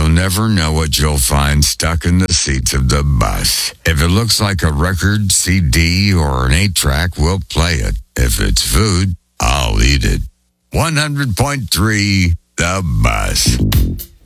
You'll never know what you'll find stuck in the seats of the bus. If it looks like a record, CD, or an 8-track, we'll play it. If it's food, I'll eat it. 100.3 The Bus.